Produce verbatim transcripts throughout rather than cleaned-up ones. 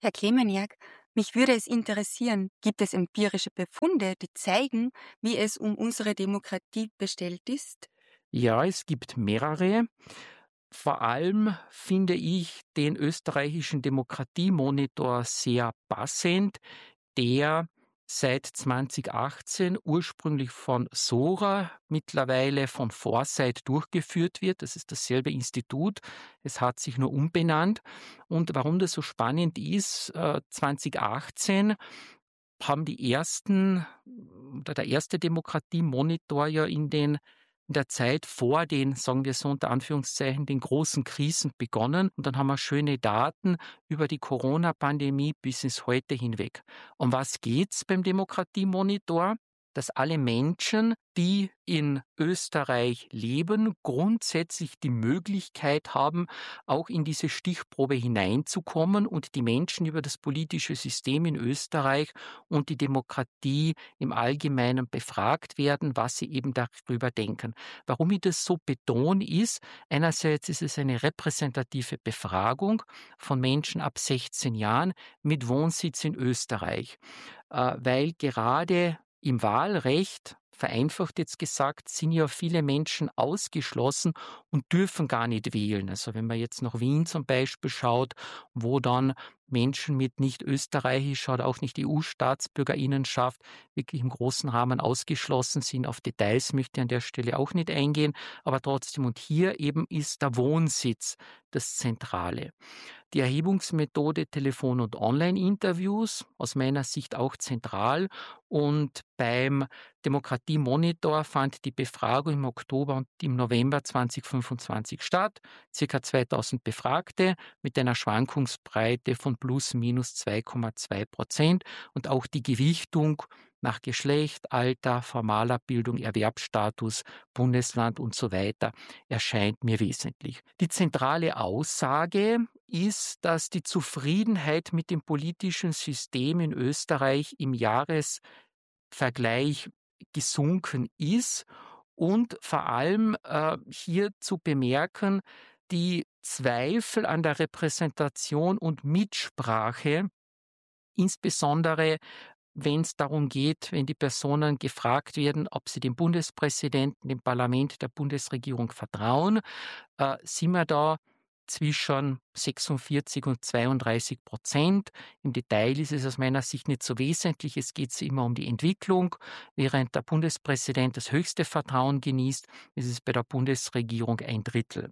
Herr Klemeniak, mich würde es interessieren, gibt es empirische Befunde, die zeigen, wie es um unsere Demokratie bestellt ist? Ja, es gibt mehrere. Vor allem finde ich den österreichischen Demokratiemonitor sehr passend, der seit zweitausendachtzehn ursprünglich von Sora, mittlerweile von Foresight durchgeführt wird. Das ist dasselbe Institut. Es hat sich nur umbenannt. Und warum das so spannend ist, äh, zweitausendachtzehn haben die ersten oder der erste Demokratiemonitor ja in den in der Zeit vor den, sagen wir so unter Anführungszeichen, den großen Krisen begonnen. Und dann haben wir schöne Daten über die Corona-Pandemie bis ins Heute hinweg. Um was geht's beim Demokratiemonitor? Dass alle Menschen, die in Österreich leben, grundsätzlich die Möglichkeit haben, auch in diese Stichprobe hineinzukommen und die Menschen über das politische System in Österreich und die Demokratie im Allgemeinen befragt werden, was sie eben darüber denken. Warum ich das so betone, ist, einerseits ist es eine repräsentative Befragung von Menschen ab sechzehn Jahren mit Wohnsitz in Österreich, äh, weil gerade im Wahlrecht, vereinfacht jetzt gesagt, sind ja viele Menschen ausgeschlossen und dürfen gar nicht wählen. Also wenn man jetzt nach Wien zum Beispiel schaut, wo dann Menschen mit nicht österreichischer oder auch nicht E U-Staatsbürgerinnenschaft wirklich im großen Rahmen ausgeschlossen sind. Auf Details möchte ich an der Stelle auch nicht eingehen, aber trotzdem, und hier eben ist der Wohnsitz das Zentrale. Die Erhebungsmethode Telefon- und Online-Interviews, aus meiner Sicht auch zentral. Und beim Demokratiemonitor fand die Befragung im Oktober und im November zweitausendfünfundzwanzig statt. Circa zweitausend Befragte mit einer Schwankungsbreite von plus minus zwei Komma zwei Prozent. Und auch die Gewichtung nach Geschlecht, Alter, formaler Bildung, Erwerbsstatus, Bundesland und so weiter erscheint mir wesentlich. Die zentrale Aussage ist, dass die Zufriedenheit mit dem politischen System in Österreich im Jahresvergleich gesunken ist und vor allem äh, hier zu bemerken, die Zweifel an der Repräsentation und Mitsprache, insbesondere wenn es darum geht, wenn die Personen gefragt werden, ob sie dem Bundespräsidenten, dem Parlament, der Bundesregierung vertrauen, äh, sind wir da zwischen sechsundvierzig und zweiunddreißig Prozent. Im Detail ist es aus meiner Sicht nicht so wesentlich. Es geht immer um die Entwicklung. Während der Bundespräsident das höchste Vertrauen genießt, ist es bei der Bundesregierung ein Drittel.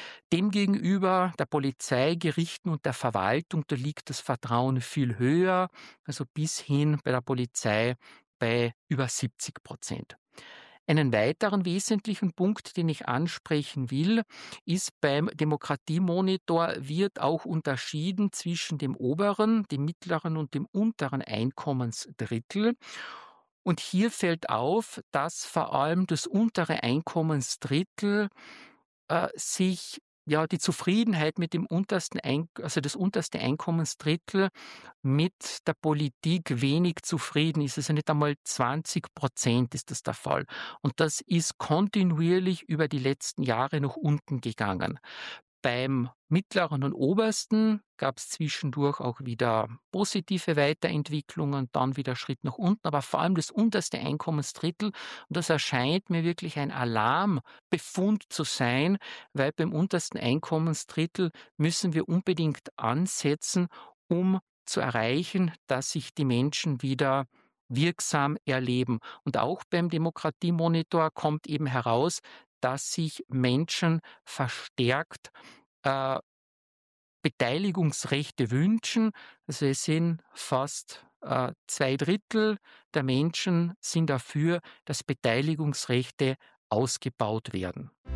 Demgegenüber der Polizei, Gerichten und der Verwaltung, da liegt das Vertrauen viel höher, also bis hin bei der Polizei bei über siebzig Prozent. Einen weiteren wesentlichen Punkt, den ich ansprechen will, ist beim Demokratiemonitor wird auch unterschieden zwischen dem oberen, dem mittleren und dem unteren Einkommensdrittel. Und hier fällt auf, dass vor allem das untere Einkommensdrittel äh, sich ja die Zufriedenheit mit dem untersten Ein also das unterste Einkommensdrittel mit der Politik wenig zufrieden ist. Also nicht einmal zwanzig Prozent ist das der Fall. Und das ist kontinuierlich über die letzten Jahre nach unten gegangen. Beim mittleren und obersten gab es zwischendurch auch wieder positive Weiterentwicklungen, dann wieder Schritt nach unten, aber vor allem das unterste Einkommensdrittel. Und das erscheint mir wirklich ein Alarmbefund zu sein, weil beim untersten Einkommensdrittel müssen wir unbedingt ansetzen, um zu erreichen, dass sich die Menschen wieder wirksam erleben. Und auch beim Demokratiemonitor kommt eben heraus, dass sich Menschen verstärkt äh, Beteiligungsrechte wünschen. Also es sind fast äh, zwei Drittel der Menschen sind dafür, dass Beteiligungsrechte ausgebaut werden.